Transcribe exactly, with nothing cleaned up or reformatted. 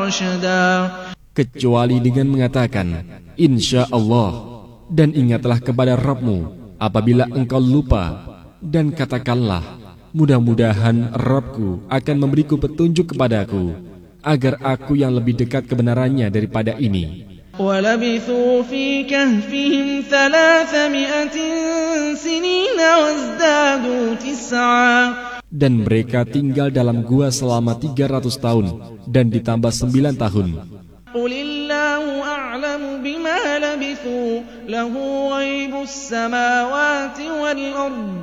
kecuali dengan mengatakan insya Allah, dan ingatlah kepada Rabbmu apabila engkau lupa, dan katakanlah mudah-mudahan Rabbku akan memberiku petunjuk kepadaku agar aku yang lebih dekat kebenarannya daripada ini. وَلَبِثُوا فِي كَهْفِهِمْ ثَلَاثَمِائَةٍ سِنِينَ وَازْدَادُوا تِسْعًا. Dan mereka tinggal dalam gua selama tiga ratus tahun dan ditambah sembilan tahun. قُلِ اللَّهُ أَعْلَمُ بِمَا لَبِثُوا لَهُ غَيْبُ السَّمَاوَاتِ وَالْأَرْضِ